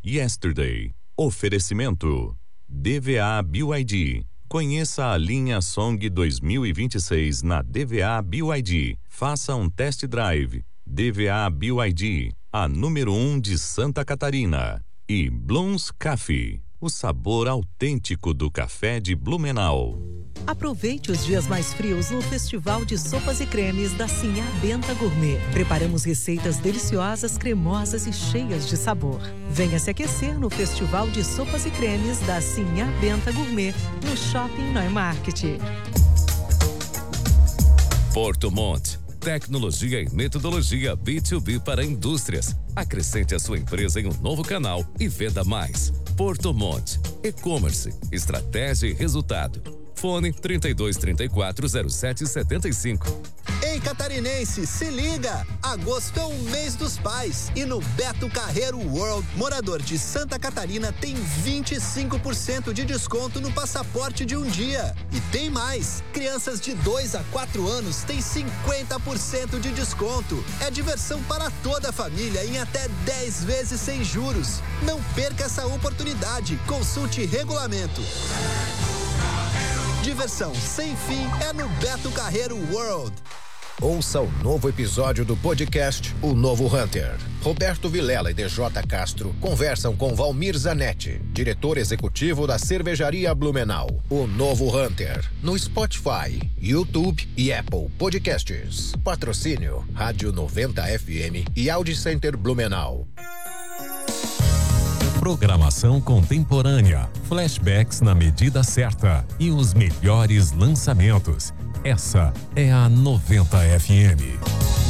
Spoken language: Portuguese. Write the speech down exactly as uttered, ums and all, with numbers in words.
Yesterday. Oferecimento D V A B Y D. Conheça a linha Song dois mil e vinte e seis na D V A B Y D. Faça um test drive. D V A B Y D, a número um de Santa Catarina. E Blooms Coffee, o sabor autêntico do café de Blumenau. Aproveite os dias mais frios no Festival de Sopas e Cremes da Sinhá Benta Gourmet. Preparamos receitas deliciosas, cremosas e cheias de sabor. Venha se aquecer no Festival de Sopas e Cremes da Sinhá Benta Gourmet, no Shopping Neumarkt. Porto Monte. Tecnologia e metodologia B dois B para indústrias. Acrescente a sua empresa em um novo canal e venda mais. Porto Monte. E-commerce, estratégia e resultado. Fone trinta e dois, trinta e quatro, zero sete, setenta e cinco. Ei, catarinense, se liga! Agosto é o mês dos pais e no Beto Carreiro World, morador de Santa Catarina tem vinte e cinco por cento de desconto no passaporte de um dia. E tem mais! Crianças de dois a quatro anos têm cinquenta por cento de desconto. É diversão para toda a família em até dez vezes sem juros. Não perca essa oportunidade. Consulte regulamento. Diversão sem fim é no Beto Carreiro World. Ouça o novo episódio do podcast O Novo Hunter. Roberto Vilela e D J Castro conversam com Valmir Zanetti, diretor executivo da Cervejaria Blumenau. O Novo Hunter, no Spotify, YouTube e Apple Podcasts. Patrocínio Rádio noventa F M e Audi Center Blumenau. Programação contemporânea, flashbacks na medida certa e os melhores lançamentos. Essa é a noventa F M.